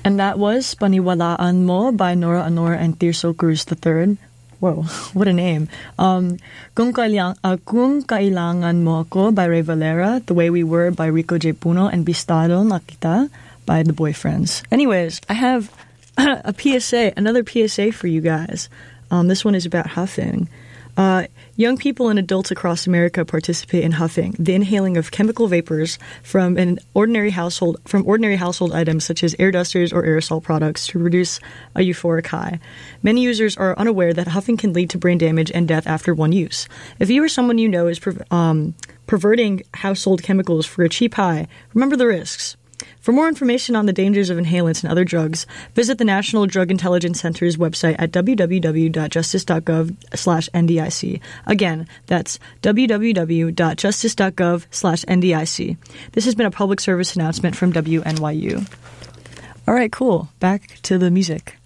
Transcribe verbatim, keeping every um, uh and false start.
And that was Paniwalaan Mo by Nora Honor and Tirso Cruz the third. Whoa, what a name. Um, Kung, Kailang, uh, Kung Kailangan Mo Ko by Ray Valera, The Way We Were by Rico J. Puno, and Bistado Na Kita by The Boyfriends. Anyways, I have a P S A, another P S A for you guys. Um, this one is about huffing. Uh, young people and adults across America participate in huffing, the inhaling of chemical vapors from an ordinary household from ordinary household items such as air dusters or aerosol products to produce a euphoric high. Many users are unaware that huffing can lead to brain damage and death after one use. If you or someone you know is per- um, perverting household chemicals for a cheap high, remember the risks. For more information on the dangers of inhalants and other drugs, visit the National Drug Intelligence Center's website at w w w dot justice dot gov slash N D I C. Again, that's w w w dot justice dot gov slash N D I C. This has been a public service announcement from W N Y U. All right, cool. Back to the music.